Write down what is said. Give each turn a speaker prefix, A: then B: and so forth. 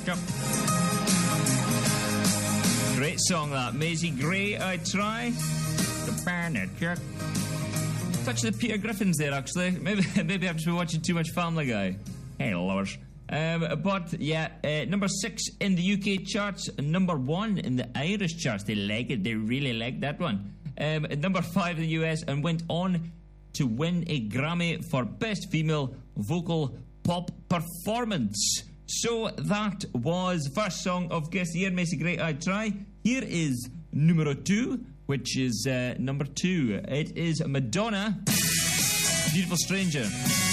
A: Great song, that. Maisie Gray, I Try. Touch the Peter Griffins there, actually. Maybe I've just been watching too much Family Guy. Hey, lovers. But yeah, number 6 in the UK charts, number 1 in the Irish charts. They like it. They really like that one. Number 5 in the US, and went on to win a Grammy for Best Female Vocal Pop Performance. So that was first song of Guess the Year, Macy Gray, I Try. Here is numero 2, which is number 2. It is Madonna, Beautiful Stranger.